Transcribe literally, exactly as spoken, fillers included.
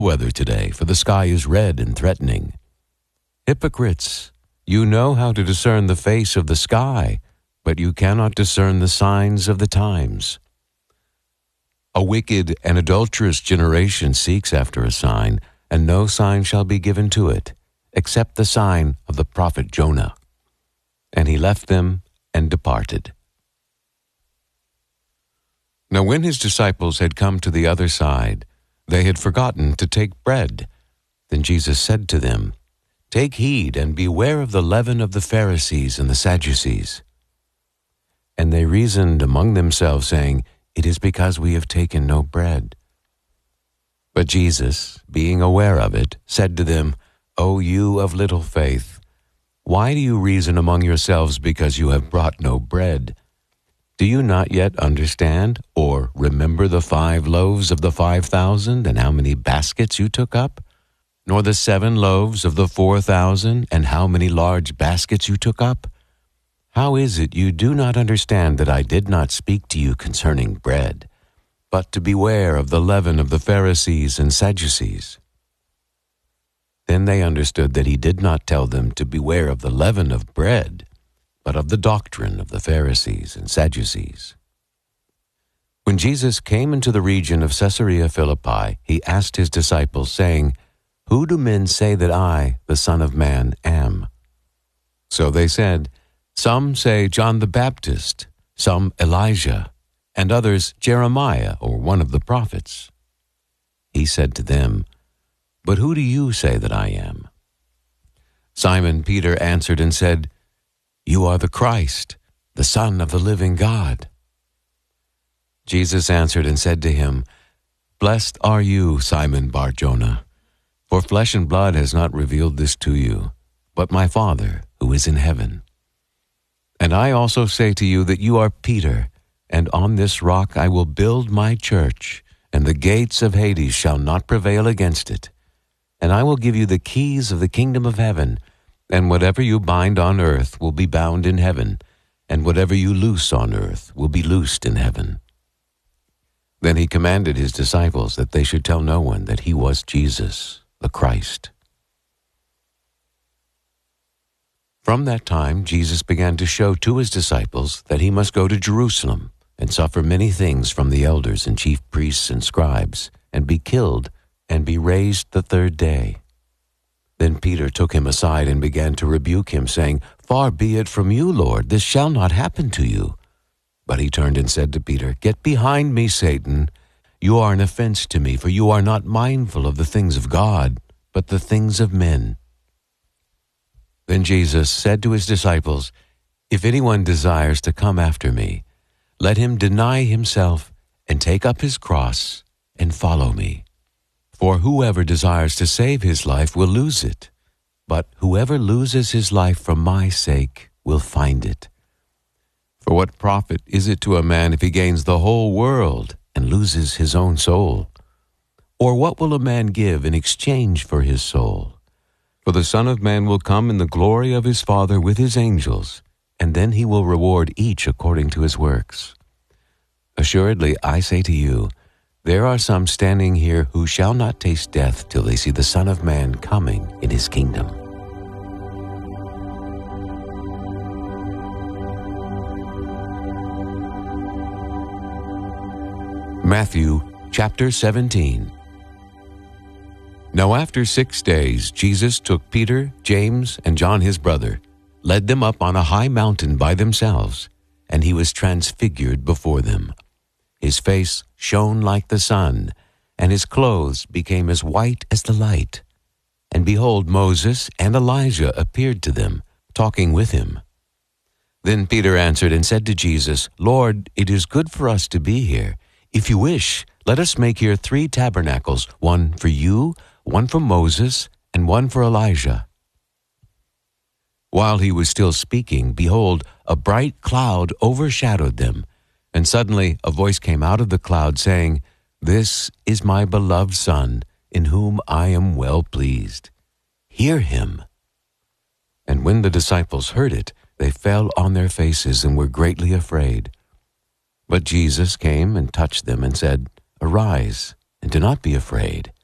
weather today, for the sky is red and threatening. Hypocrites, you know how to discern the face of the sky, but you cannot discern the signs of the times. A wicked and adulterous generation seeks after a sign, and no sign shall be given to it, except the sign of the prophet Jonah. And he left them and departed. Now when his disciples had come to the other side, they had forgotten to take bread. Then Jesus said to them, Take heed and beware of the leaven of the Pharisees and the Sadducees. And they reasoned among themselves, saying, It is because we have taken no bread. But Jesus, being aware of it, said to them, O you of little faith, why do you reason among yourselves because you have brought no bread? Do you not yet understand, or remember the five loaves of the five thousand, and how many baskets you took up? Nor the seven loaves of the four thousand, and how many large baskets you took up? How is it you do not understand that I did not speak to you concerning bread, but to beware of the leaven of the Pharisees and Sadducees? Then they understood that he did not tell them to beware of the leaven of bread, but of the doctrine of the Pharisees and Sadducees. When Jesus came into the region of Caesarea Philippi, he asked his disciples, saying, Who do men say that I, the Son of Man, am? So they said, Some say John the Baptist, some Elijah, and others Jeremiah or one of the prophets. He said to them, But who do you say that I am? Simon Peter answered and said, You are the Christ, the Son of the living God. Jesus answered and said to him, Blessed are you, Simon Bar-Jonah, for flesh and blood has not revealed this to you, but my Father who is in heaven. And I also say to you that you are Peter, and on this rock I will build my church, and the gates of Hades shall not prevail against it. And I will give you the keys of the kingdom of heaven, and whatever you bind on earth will be bound in heaven, and whatever you loose on earth will be loosed in heaven. Then he commanded his disciples that they should tell no one that he was Jesus, the Christ. From that time, Jesus began to show to his disciples that he must go to Jerusalem and suffer many things from the elders and chief priests and scribes, and be killed, and be raised the third day. Then Peter took him aside and began to rebuke him, saying, Far be it from you, Lord, this shall not happen to you. But he turned and said to Peter, Get behind me, Satan. You are an offense to me, for you are not mindful of the things of God, but the things of men. Then Jesus said to his disciples, If anyone desires to come after me, let him deny himself and take up his cross and follow me. For whoever desires to save his life will lose it, but whoever loses his life for my sake will find it. For what profit is it to a man if he gains the whole world and loses his own soul? Or what will a man give in exchange for his soul? For the Son of Man will come in the glory of his Father with his angels, and then he will reward each according to his works. Assuredly, I say to you, there are some standing here who shall not taste death till they see the Son of Man coming in his kingdom. Matthew chapter seventeen. Now after six days Jesus took Peter, James, and John his brother, led them up on a high mountain by themselves, and he was transfigured before them. His face shone like the sun, and his clothes became as white as the light. And behold, Moses and Elijah appeared to them, talking with him. Then Peter answered and said to Jesus, Lord, it is good for us to be here. If you wish, let us make here three tabernacles, one for you, one for Moses, and one for Elijah. While he was still speaking, behold, a bright cloud overshadowed them, and suddenly a voice came out of the cloud, saying, This is my beloved Son, in whom I am well pleased. Hear him. And when the disciples heard it, they fell on their faces and were greatly afraid. But Jesus came and touched them and said, Arise, and do not be afraid.